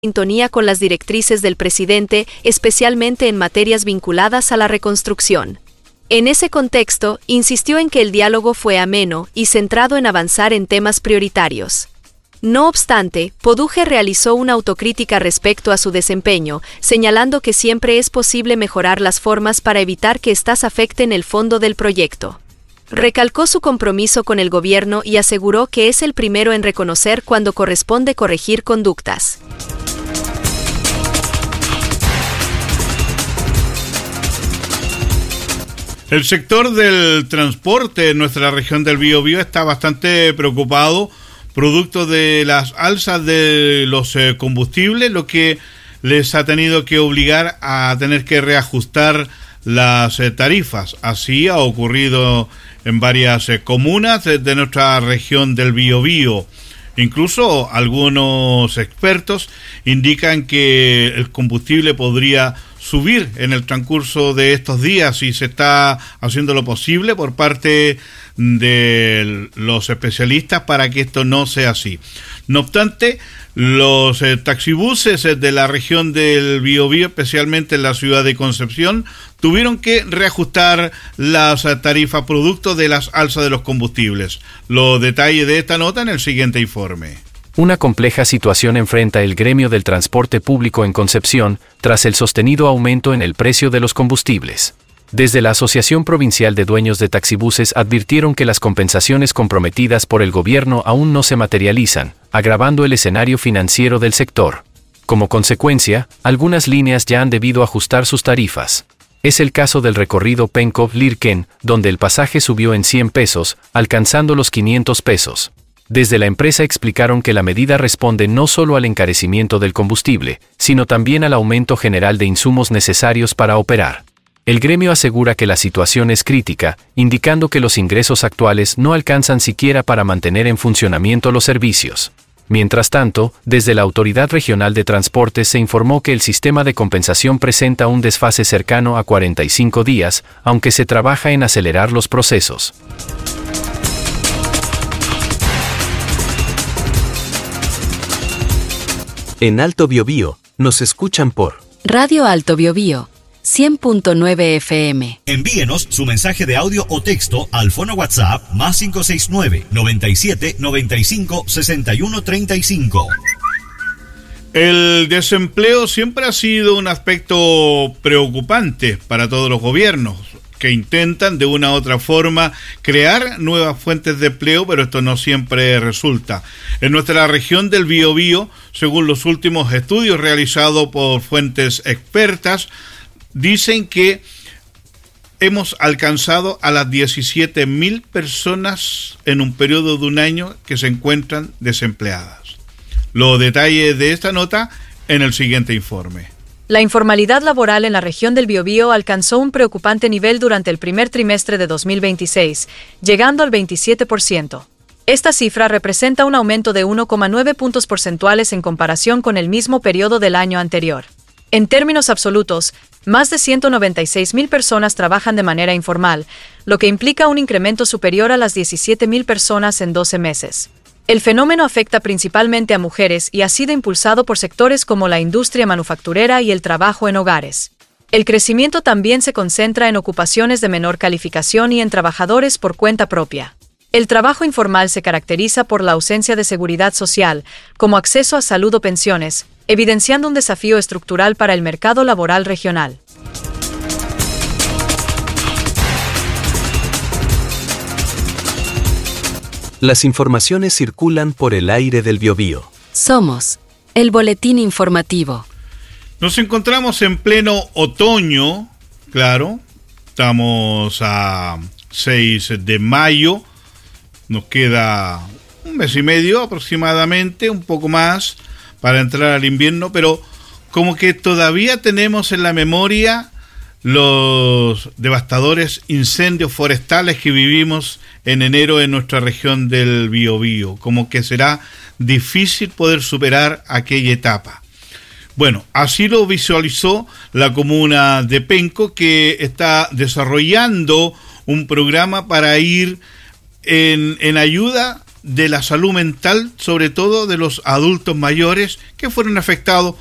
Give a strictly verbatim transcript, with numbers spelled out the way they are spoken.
sintonía con las directrices del presidente, especialmente en materias vinculadas a la reconstrucción. En ese contexto, insistió en que el diálogo fue ameno y centrado en avanzar en temas prioritarios. No obstante, Poduje realizó una autocrítica respecto a su desempeño, señalando que siempre es posible mejorar las formas para evitar que éstas afecten el fondo del proyecto. Recalcó su compromiso con el gobierno y aseguró que es el primero en reconocer cuando corresponde corregir conductas. El sector del transporte en nuestra región del Biobío está bastante preocupado, producto de las alzas de los eh, combustibles, lo que les ha tenido que obligar a tener que reajustar las eh, tarifas. Así ha ocurrido en varias eh, comunas de, de nuestra región del Biobío. Incluso algunos expertos indican que el combustible podría subir en el transcurso de estos días y se está haciendo lo posible por parte de los especialistas para que esto no sea así. No obstante, los eh, taxibuses de la región del Biobío, especialmente en la ciudad de Concepción, tuvieron que reajustar las tarifas producto de las alzas de los combustibles. Los detalles de esta nota en el siguiente informe. Una compleja situación enfrenta el gremio del transporte público en Concepción tras el sostenido aumento en el precio de los combustibles. Desde la Asociación Provincial de Dueños de Taxibuses advirtieron que las compensaciones comprometidas por el gobierno aún no se materializan, agravando el escenario financiero del sector. Como consecuencia, algunas líneas ya han debido ajustar sus tarifas. Es el caso del recorrido Penco-Lirquén, donde el pasaje subió en cien pesos, alcanzando los quinientos pesos. Desde la empresa explicaron que la medida responde no solo al encarecimiento del combustible, sino también al aumento general de insumos necesarios para operar. El gremio asegura que la situación es crítica, indicando que los ingresos actuales no alcanzan siquiera para mantener en funcionamiento los servicios. Mientras tanto, desde la Autoridad Regional de Transportes se informó que el sistema de compensación presenta un desfase cercano a cuarenta y cinco días, aunque se trabaja en acelerar los procesos. En Alto Biobío, nos escuchan por Radio Alto Biobío, cien punto nueve F M. Envíenos su mensaje de audio o texto al fono WhatsApp más cinco seis nueve, noventa y siete, noventa y cinco, sesenta y uno treinta y cinco. El desempleo siempre ha sido un aspecto preocupante para todos los gobiernos, que intentan de una u otra forma crear nuevas fuentes de empleo, pero esto no siempre resulta. En nuestra región del Biobío, según los últimos estudios realizados por fuentes expertas, dicen que hemos alcanzado a las diecisiete mil personas en un periodo de un año que se encuentran desempleadas. Los detalles de esta nota en el siguiente informe. La informalidad laboral en la región del Biobío alcanzó un preocupante nivel durante el primer trimestre de dos mil veintiséis, llegando al veintisiete por ciento. Esta cifra representa un aumento de uno coma nueve puntos porcentuales en comparación con el mismo periodo del año anterior. En términos absolutos, más de ciento noventa y seis mil personas trabajan de manera informal, lo que implica un incremento superior a las diecisiete mil personas en doce meses. El fenómeno afecta principalmente a mujeres y ha sido impulsado por sectores como la industria manufacturera y el trabajo en hogares. El crecimiento también se concentra en ocupaciones de menor calificación y en trabajadores por cuenta propia. El trabajo informal se caracteriza por la ausencia de seguridad social, como acceso a salud o pensiones, evidenciando un desafío estructural para el mercado laboral regional. Las informaciones circulan por el aire del Biobío. Somos el boletín informativo. Nos encontramos en pleno otoño, claro, estamos a seis de mayo, nos queda un mes y medio aproximadamente, un poco más, para entrar al invierno, pero como que todavía tenemos en la memoria los devastadores incendios forestales que vivimos en enero en nuestra región del Biobío, como que será difícil poder superar aquella etapa. Bueno, así lo visualizó la comuna de Penco, que está desarrollando un programa para ir en, en ayuda de la salud mental, sobre todo de los adultos mayores que fueron afectados